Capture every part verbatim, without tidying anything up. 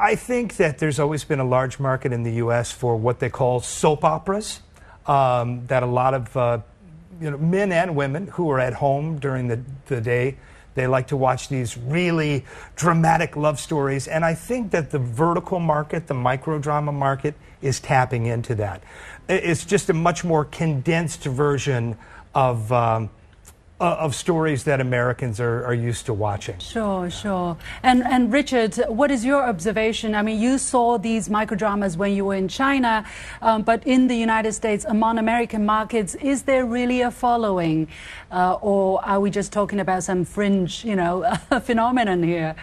I think that there's always been a large market in the U S for what they call soap operas, um, that a lot of uh, you know, men and women who are at home during the, the day, they like to watch these really dramatic love stories. And I think that the vertical market, the microdrama market, is tapping into that. It's just a much more condensed version of um, of stories that Americans are, are used to watching. Sure, sure. And, and Richard, what is your observation? I mean, you saw these microdramas when you were in China, um, but in the United States, among American markets, is there really a following? Uh, or are we just talking about some fringe, you know, phenomenon here?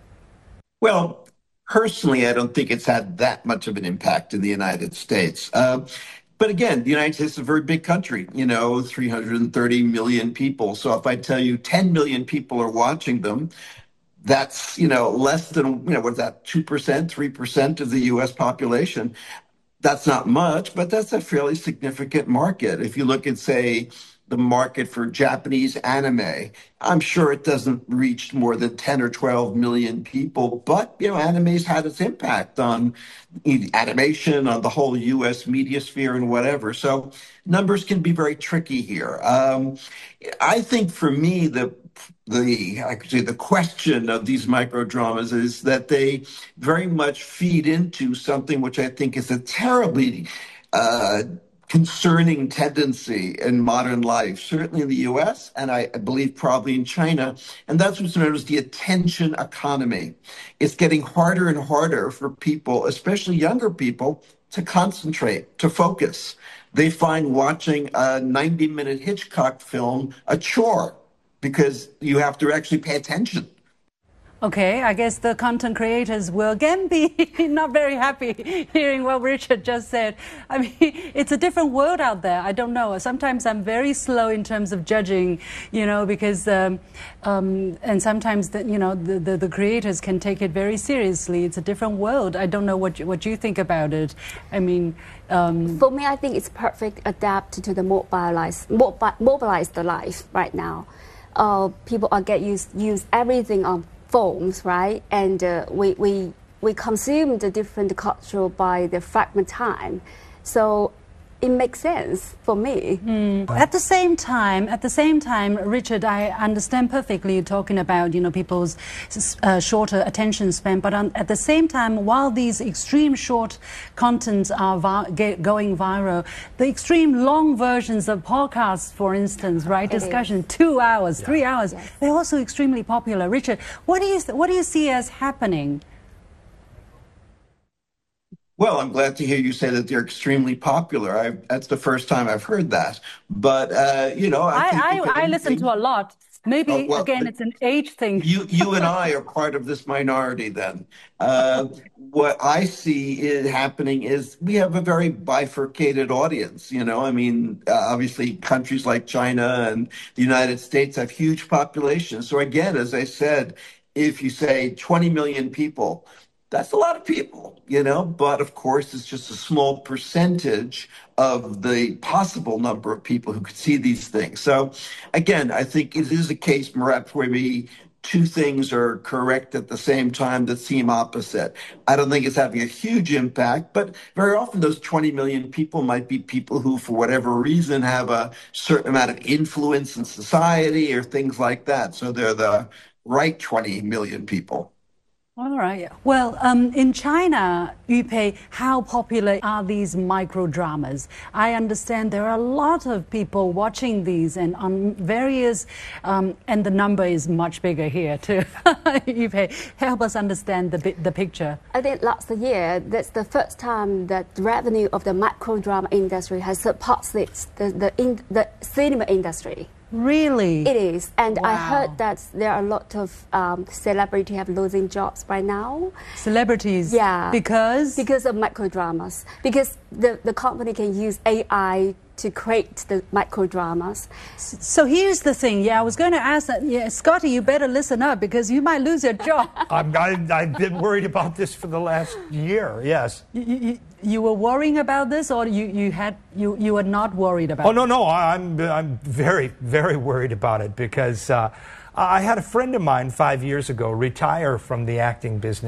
Well, personally, I don't think it's had that much of an impact in the United States. Uh, But again, the United States is a very big country, you know, three hundred thirty million people. So if I tell you ten million people are watching them, that's, you know, less than, you know, what's that, two percent, three percent of the U S population. That's not much, but that's a fairly significant market. If you look at, say, the market for Japanese anime, I'm sure it doesn't reach more than ten or twelve million people, but, you know, anime's had its impact on animation, on the whole U S media sphere and whatever. So numbers can be very tricky here. Um, I think for me, the the I could say the question of these microdramas is that they very much feed into something which I think is a terribly uh, concerning tendency in modern life, certainly in the U S, and I believe probably in China, and that's what's known as the attention economy. It's getting harder and harder for people, especially younger people, to concentrate, to focus. They find watching a ninety-minute Hitchcock film a chore because you have to actually pay attention. Okay, I guess the content creators will again be not very happy hearing what Richard just said. I mean, it's a different world out there. I don't know. Sometimes I'm very slow in terms of judging, you know, because, um, um, and sometimes, the, you know, the, the, the creators can take it very seriously. It's a different world. I don't know what you, what you think about it. I mean... Um, For me, I think it's perfect adapted to the mobilized, mobi mobilized life right now. Uh, people are get used use everything on phones, right? And uh, we, we, we consume the different culture by the fragment time. So it makes sense for me. Mm. At the same time, at the same time, Richard, I understand perfectly you're talking about, you know, people's uh, shorter attention span. But on, at the same time, while these extreme short contents are vi get, going viral, the extreme long versions of podcasts, for instance, right, it discussion, is. two hours, yeah. three hours, yes. They're also extremely popular. Richard, what do you what do you see as happening? Well, I'm glad to hear you say that they're extremely popular. I, that's the first time I've heard that. But, uh, you know, I, think I, I, I listen to a lot. Maybe, oh, well, again, it's an age thing. You, you and I are part of this minority then. Uh, what I see is happening is we have a very bifurcated audience. You know, I mean, uh, obviously countries like China and the United States have huge populations. So again, as I said, if you say twenty million people, that's a lot of people, you know, but of course it's just a small percentage of the possible number of people who could see these things. So again, I think it is a case perhaps where maybe two things are correct at the same time that seem opposite. I don't think it's having a huge impact, but very often those twenty million people might be people who, for whatever reason, have a certain amount of influence in society or things like that. So they're the right twenty million people. All right. Well, um, in China, Yu Pei, how popular are these microdramas? I understand there are a lot of people watching these and on various, um, and the number is much bigger here too. Yu Pei, help us understand the, the picture. I think last year, that's the first time that the revenue of the microdrama industry has surpassed the, the, in, the cinema industry. Really? It is. And wow. I heard that there are a lot of um, celebrities have losing jobs right now. Celebrities? Yeah. Because? Because of microdramas. Because the, the company can use A I to create the microdramas. So here's the thing. Yeah, I was going to ask that. Yeah, Scotty, you better listen up because you might lose your job. I'm, I, I've been worried about this for the last year, yes. You, you, you were worrying about this, or you, you, had, you, you were not worried about it? Oh, no, no. I'm, I'm very, very worried about it because uh, I had a friend of mine five years ago retire from the acting business.